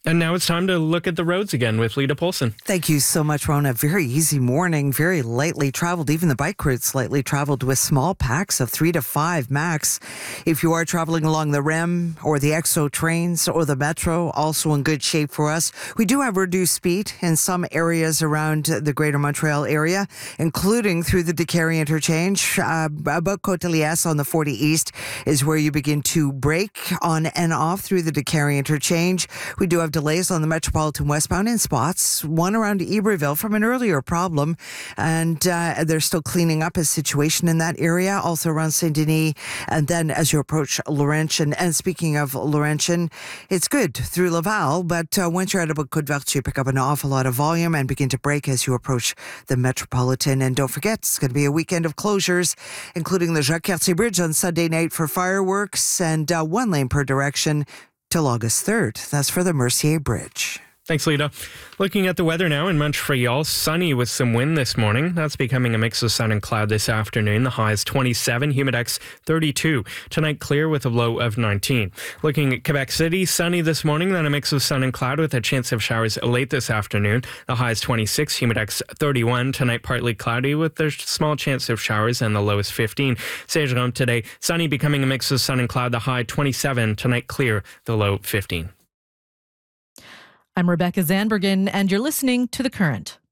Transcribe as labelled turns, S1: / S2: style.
S1: And now it's time to look at the roads again with Lita Polson.
S2: Thank you so much, Rona. Very easy morning, very lightly traveled. Even the bike routes lightly traveled with small packs of 3 to 5 max. If you are traveling along the REM or the EXO trains or the Metro, also in good shape for us. We do have reduced speed in some areas around the Greater Montreal area, including through the Décarie interchange. About Côte-Elias on the 40 East is where you begin to brake on and off through the Décarie interchange. We do have delays on the Metropolitan westbound in spots, one around Iberville from an earlier problem, and they're still cleaning up a situation in that area, also around Saint-Denis, and then as you approach Laurentian. And speaking of Laurentian, it's good through Laval, but once you're at about Côte-Vertu, you pick up an awful lot of volume and begin to brake as you approach the Metropolitan. And don't forget, it's going to be a weekend of closures, including the Jacques-Cartier Bridge on Sunday night for fireworks, and 1 lane per direction till August 3rd. That's for the Mercier Bridge.
S1: Thanks, Lita. Looking at the weather now in Montreal, sunny with some wind this morning. That's becoming a mix of sun and cloud this afternoon. The high is 27, humidex 32. Tonight, clear with a low of 19. Looking at Quebec City, sunny this morning, then a mix of sun and cloud with a chance of showers late this afternoon. The high is 26, humidex 31. Tonight, partly cloudy with a small chance of showers, and the low is 15. Saint-Jérôme today, sunny, becoming a mix of sun and cloud. The high 27. Tonight, clear, the low 15.
S3: I'm Rebecca Zandbergen, and you're listening to The Current.